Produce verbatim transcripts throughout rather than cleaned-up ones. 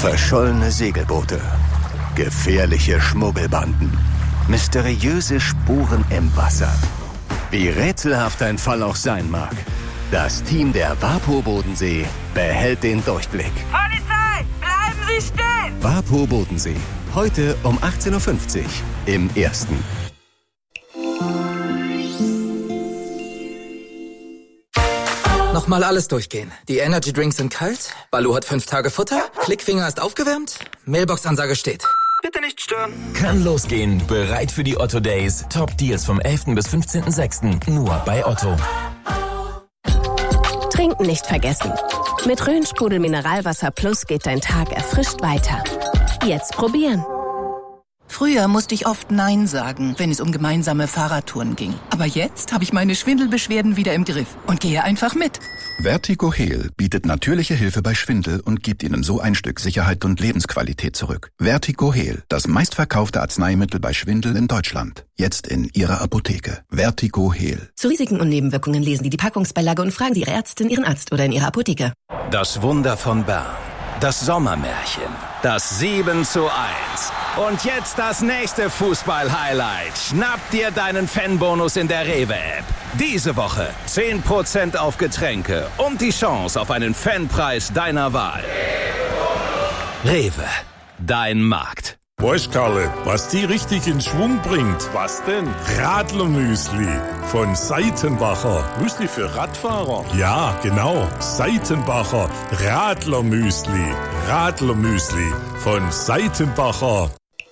Verschollene Segelboote, gefährliche Schmuggelbanden, mysteriöse Spuren im Wasser. Wie rätselhaft ein Fall auch sein mag, das Team der WaPo Bodensee behält den Durchblick. Polizei, bleiben Sie stehen! WaPo Bodensee, heute um achtzehn Uhr fünfzig im Ersten. Nochmal alles durchgehen. Die Energy Drinks sind kalt, Balu hat fünf Tage Futter, Klickfinger ist aufgewärmt, Mailbox-Ansage steht. Bitte nicht stören. Kann losgehen. Bereit für die Otto Days. Top Deals vom elften bis fünfzehnten sechsten Nur bei Otto. Trinken nicht vergessen. Mit Rhön-Sprudel Mineralwasser Plus geht dein Tag erfrischt weiter. Jetzt probieren. Früher musste ich oft Nein sagen, wenn es um gemeinsame Fahrradtouren ging. Aber jetzt habe ich meine Schwindelbeschwerden wieder im Griff und gehe einfach mit. Vertigo Heal bietet natürliche Hilfe bei Schwindel und gibt Ihnen so ein Stück Sicherheit und Lebensqualität zurück. Vertigo Heal, das meistverkaufte Arzneimittel bei Schwindel in Deutschland. Jetzt in Ihrer Apotheke. Vertigo Heal. Zu Risiken und Nebenwirkungen lesen Sie die Packungsbeilage und fragen Sie Ihre Ärztin, Ihren Arzt oder in Ihrer Apotheke. Das Wunder von Bern. Das Sommermärchen. Das sieben zu eins. Und jetzt das nächste Fußball-Highlight. Schnapp dir deinen Fanbonus in der Rewe-App. Diese Woche zehn Prozent auf Getränke und die Chance auf einen Fanpreis deiner Wahl. Rewe, dein Markt. Weißt, Karle, was die richtig in Schwung bringt? Was denn? Radlermüsli von Seitenbacher. Müsli für Radfahrer? Ja, genau. Seitenbacher Radlermüsli. Radlermüsli von Seitenbacher.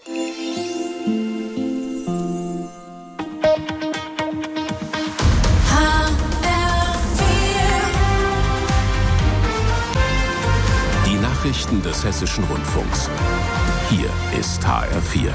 Die Nachrichten des Hessischen Rundfunks. Hier ist H R vier.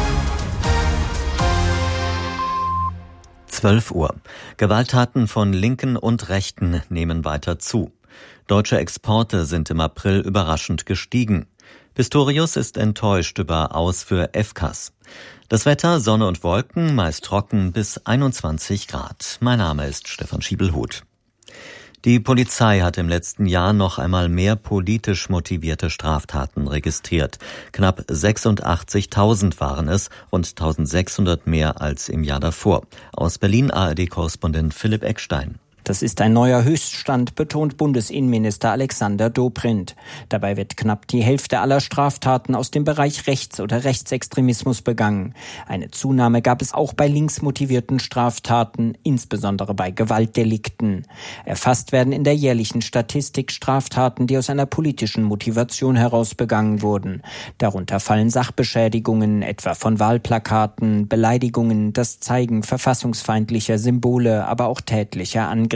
zwölf Uhr. Gewalttaten von Linken und Rechten nehmen weiter zu. Deutsche Exporte sind im April überraschend gestiegen. Pistorius ist enttäuscht über Aus für F K A S. Das Wetter, Sonne und Wolken, meist trocken bis einundzwanzig Grad. Mein Name ist Stefan Schiebelhuth. Die Polizei hat im letzten Jahr noch einmal mehr politisch motivierte Straftaten registriert. Knapp sechsundachtzigtausend waren es, rund eintausendsechshundert mehr als im Jahr davor. Aus Berlin A R D-Korrespondent Philipp Eckstein. Das ist ein neuer Höchststand, betont Bundesinnenminister Alexander Dobrindt. Dabei wird knapp die Hälfte aller Straftaten aus dem Bereich Rechts- oder Rechtsextremismus begangen. Eine Zunahme gab es auch bei linksmotivierten Straftaten, insbesondere bei Gewaltdelikten. Erfasst werden in der jährlichen Statistik Straftaten, die aus einer politischen Motivation heraus begangen wurden. Darunter fallen Sachbeschädigungen, etwa von Wahlplakaten, Beleidigungen, das Zeigen verfassungsfeindlicher Symbole, aber auch tätlicher Angriffe.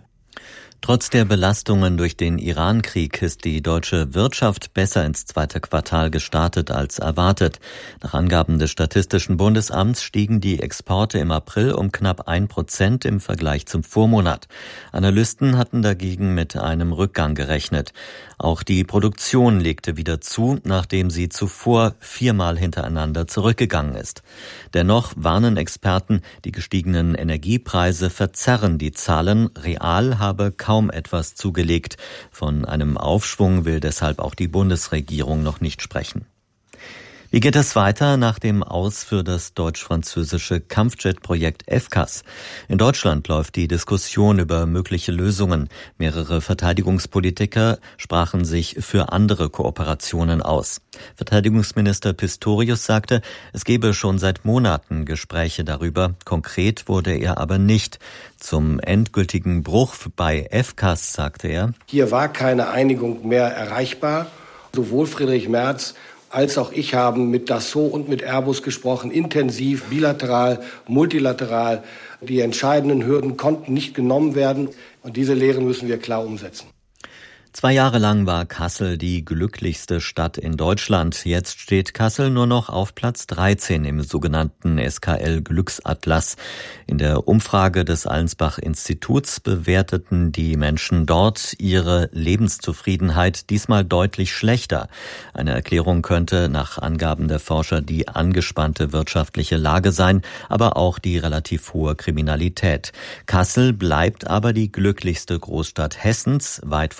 Trotz der Belastungen durch den Iran-Krieg ist die deutsche Wirtschaft besser ins zweite Quartal gestartet als erwartet. Nach Angaben des Statistischen Bundesamts stiegen die Exporte im April um knapp ein Prozent im Vergleich zum Vormonat. Analysten hatten dagegen mit einem Rückgang gerechnet. Auch die Produktion legte wieder zu, nachdem sie zuvor viermal hintereinander zurückgegangen ist. Dennoch warnen Experten, die gestiegenen Energiepreise verzerren die Zahlen. Real habe kaum etwas zugelegt. Von einem Aufschwung will deshalb auch die Bundesregierung noch nicht sprechen. Wie geht es weiter nach dem Aus für das deutsch-französische Kampfjet-Projekt F K A S? In Deutschland läuft die Diskussion über mögliche Lösungen. Mehrere Verteidigungspolitiker sprachen sich für andere Kooperationen aus. Verteidigungsminister Pistorius sagte, es gebe schon seit Monaten Gespräche darüber. Konkret wurde er aber nicht. Zum endgültigen Bruch bei F K A S sagte er: Hier war keine Einigung mehr erreichbar. Sowohl Friedrich Merz als auch ich haben mit Dassault und mit Airbus gesprochen, intensiv, bilateral, multilateral. Die entscheidenden Hürden konnten nicht genommen werden und diese Lehren müssen wir klar umsetzen. Zwei Jahre lang war Kassel die glücklichste Stadt in Deutschland. Jetzt steht Kassel nur noch auf Platz dreizehn im sogenannten S K L-Glücksatlas. In der Umfrage des Allensbach-Instituts bewerteten die Menschen dort ihre Lebenszufriedenheit diesmal deutlich schlechter. Eine Erklärung könnte nach Angaben der Forscher die angespannte wirtschaftliche Lage sein, aber auch die relativ hohe Kriminalität. Kassel bleibt aber die glücklichste Großstadt Hessens, weit vor Frankfurt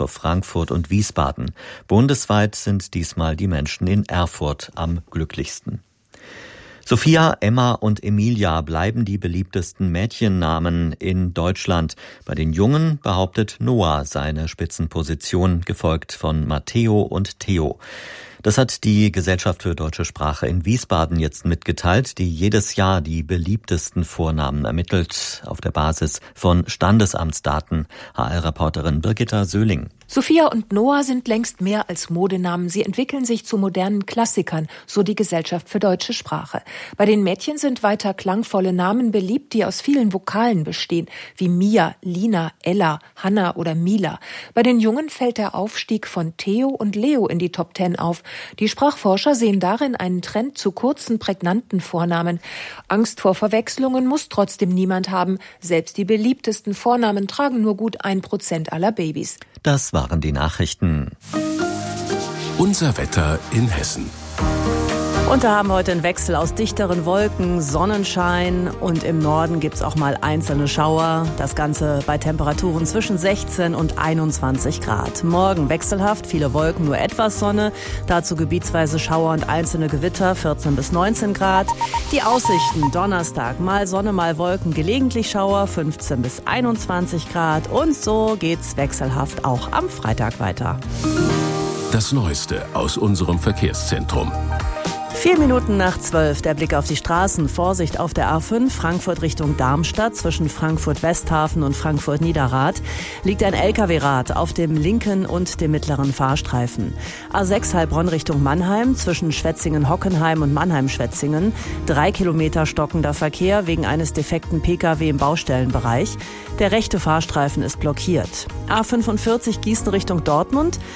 Frankfurt und Wiesbaden. Bundesweit sind diesmal die Menschen in Erfurt am glücklichsten. Sophia, Emma und Emilia bleiben die beliebtesten Mädchennamen in Deutschland. Bei den Jungen behauptet Noah seine Spitzenposition, gefolgt von Matteo und Theo. Das hat die Gesellschaft für deutsche Sprache in Wiesbaden jetzt mitgeteilt, die jedes Jahr die beliebtesten Vornamen ermittelt, auf der Basis von Standesamtsdaten. H R-Reporterin Birgitta Söhling. Sophia und Noah sind längst mehr als Modenamen. Sie entwickeln sich zu modernen Klassikern, so die Gesellschaft für deutsche Sprache. Bei den Mädchen sind weiter klangvolle Namen beliebt, die aus vielen Vokalen bestehen, wie Mia, Lina, Ella, Hanna oder Mila. Bei den Jungen fällt der Aufstieg von Theo und Leo in die Top Ten auf. Die Sprachforscher sehen darin einen Trend zu kurzen, prägnanten Vornamen. Angst vor Verwechslungen muss trotzdem niemand haben. Selbst die beliebtesten Vornamen tragen nur gut ein Prozent aller Babys. Das waren die Nachrichten. Unser Wetter in Hessen. Und da haben wir heute einen Wechsel aus dichteren Wolken, Sonnenschein und im Norden gibt's auch mal einzelne Schauer. Das Ganze bei Temperaturen zwischen sechzehn und einundzwanzig Grad. Morgen wechselhaft, viele Wolken, nur etwas Sonne. Dazu gebietsweise Schauer und einzelne Gewitter, vierzehn bis neunzehn Grad. Die Aussichten, Donnerstag, mal Sonne, mal Wolken, gelegentlich Schauer, fünfzehn bis einundzwanzig Grad. Und so geht's wechselhaft auch am Freitag weiter. Das Neueste aus unserem Verkehrszentrum. Vier Minuten nach zwölf, der Blick auf die Straßen. Vorsicht auf der A fünf, Frankfurt Richtung Darmstadt. Zwischen Frankfurt-Westhafen und Frankfurt-Niederrad liegt ein L K W-Rad auf dem linken und dem mittleren Fahrstreifen. A sechs Heilbronn Richtung Mannheim, zwischen Schwetzingen-Hockenheim und Mannheim-Schwetzingen. Drei Kilometer stockender Verkehr wegen eines defekten P K W im Baustellenbereich. Der rechte Fahrstreifen ist blockiert. A fünfundvierzig Gießen Richtung Dortmund.